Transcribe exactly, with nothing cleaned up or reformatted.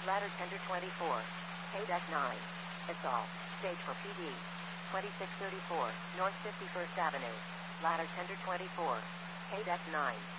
Ladder Tender twenty-four. K nine. Assault. Stage for P D. twenty-six thirty-four, North fifty-first Avenue. Ladder Tender twenty-four. K nine.